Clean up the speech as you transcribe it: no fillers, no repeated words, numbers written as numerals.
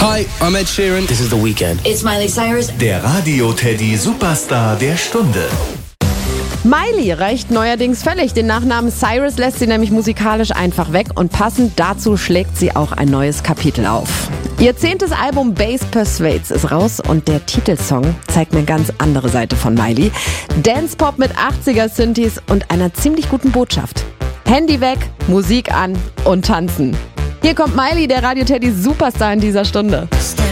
Hi, I'm Ed Sheeran. This is The Weeknd. It's Miley Cyrus. Der Radio-Teddy Superstar der Stunde. Miley reicht neuerdings völlig. Den Nachnamen Cyrus lässt sie nämlich musikalisch einfach weg und passend dazu schlägt sie auch ein neues Kapitel auf. Ihr 10. Album Bass Persuades ist raus und der Titelsong zeigt eine ganz andere Seite von Miley. Dance-Pop mit 80er-Synthes und einer ziemlich guten Botschaft. Handy weg, Musik an und tanzen. Hier kommt Miley, der Radio-Teddy Superstar in dieser Stunde. Step